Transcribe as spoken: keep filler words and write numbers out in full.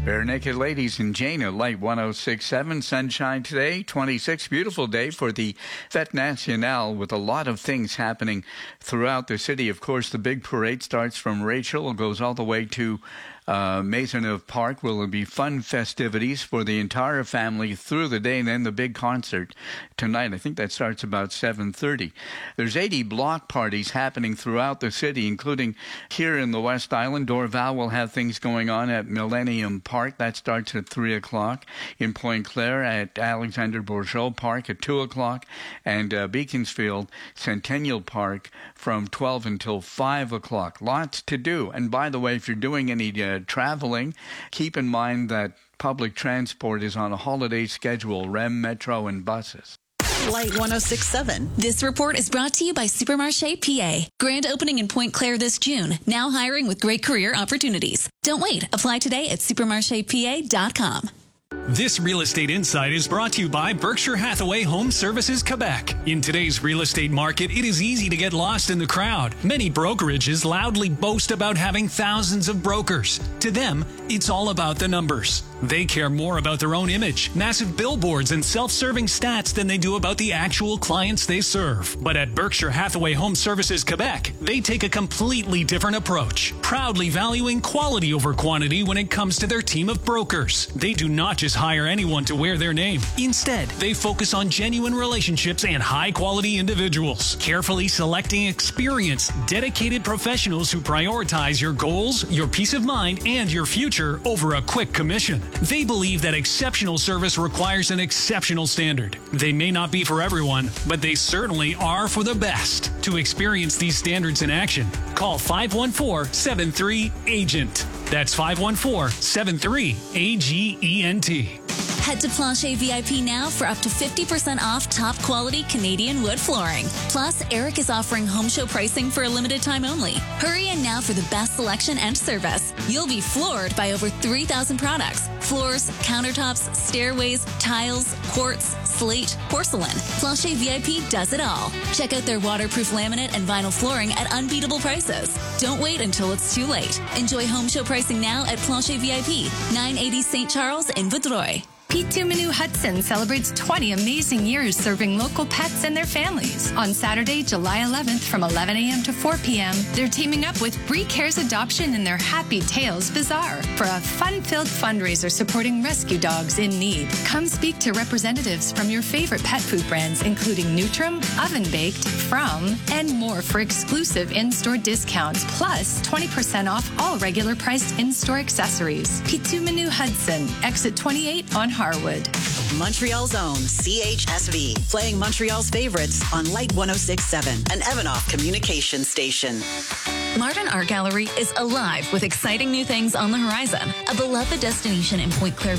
Bare Naked Ladies and Jane at Light one oh six point seven. Sunshine today, twenty-six. Beautiful day for the Fête Nationale with a lot of things happening throughout the city. Of course, the big parade starts from Rachel. It goes all the way to uh, Maisonneuve Park, where there will be fun festivities for the entire family through the day, and then the big concert tonight. I think that starts about seven thirty. There's eighty block parties happening throughout the city, including here in the West Island. Dorval will have things going on at Millennium Park. That starts at three o'clock. In Pointe-Claire at Alexander Bourgeot Park at two o'clock. And uh, Beaconsfield Centennial Park from twelve until five o'clock. Lots to do. And by the way, if you're doing any uh, traveling, keep in mind that public transport is on a holiday schedule, R E M, Metro, and buses. Light one oh six point seven. This report is brought to you by Supermarché P A. Grand opening in Pointe-Claire this June. Now hiring with great career opportunities. Don't wait. Apply today at supermarché p a dot com. This Real Estate Insight is brought to you by Berkshire Hathaway Home Services Quebec. In today's real estate market, it is easy to get lost in the crowd. Many brokerages loudly boast about having thousands of brokers. To them, it's all about the numbers. They care more about their own image, massive billboards, and self-serving stats than they do about the actual clients they serve. But at Berkshire Hathaway Home Services Quebec, they take a completely different approach, proudly valuing quality over quantity when it comes to their team of brokers. They do not just hire anyone to wear their name. Instead, they focus on genuine relationships and high-quality individuals, carefully selecting experienced, dedicated professionals who prioritize your goals, your peace of mind, and your future over a quick commission. They believe that exceptional service requires an exceptional standard. They may not be for everyone, but they certainly are for the best. To experience these standards in action, call five one four, seven three, A G E N T. That's five one four, seven three, A G E N T. Head to Plancher V I P now for up to fifty percent off top quality Canadian wood flooring. Plus, Eric is offering home show pricing for a limited time only. Hurry in now for the best selection and service. You'll be floored by over three thousand products. Floors, countertops, stairways, tiles, quartz, slate, porcelain. Plancher V I P does it all. Check out their waterproof laminate and vinyl flooring at unbeatable prices. Don't wait until it's too late. Enjoy home show pricing now at Plancher V I P, nine eighty Saint Charles in Vaudreuil. Pitu-Menu Hudson celebrates twenty amazing years serving local pets and their families. On Saturday, July eleventh from eleven a.m. to four p.m., they're teaming up with Bree Cares Adoption in their Happy Tales Bazaar for a fun-filled fundraiser supporting rescue dogs in need. Come speak to representatives from your favorite pet food brands, including Nutrim, Oven Baked, From, and more for exclusive in-store discounts, plus twenty percent off all regular priced in-store accessories. Pitu-Menu Hudson, exit twenty-eight on Harwood. Montreal's own C H S V, playing Montreal's favorites on Light one oh six point seven, an Evanoff communication station. Martin Art Gallery is alive with exciting new things on the horizon. A beloved destination in Pointe-Claire